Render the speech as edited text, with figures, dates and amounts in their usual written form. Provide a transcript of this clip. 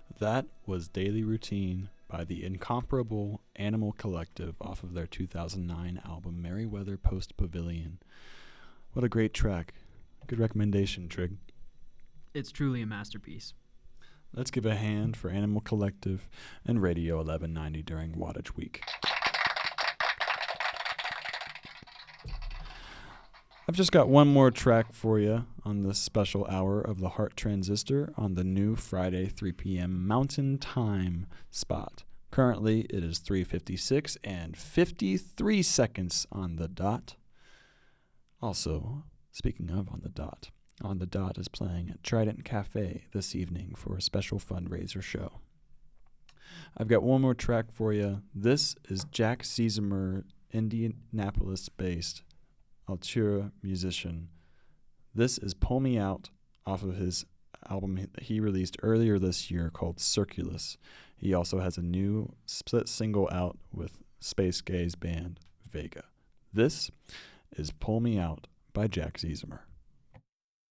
That was Daily Routine by the incomparable Animal Collective off of their 2009 album Merriweather Post Pavilion. What a great track. Good recommendation, Trig. It's truly a masterpiece. Let's give a hand for Animal Collective and Radio 1190 during Wattage Week. I've just got one more track for you on this special hour of the Heart Transistor on the new Friday 3 p.m. Mountain Time spot. Currently, it is 3:56 and 53 seconds on the dot. Also, speaking of on the dot is playing at Trident Cafe this evening for a special fundraiser show. I've got one more track for you. This is Jack Siesemer, Indianapolis-based Altura musician. This is Pull Me Out off of his album that he released earlier this year called Circulus. He also has a new split single out with Space Gaze band Vega. This is Pull Me Out by Jack Siesemer.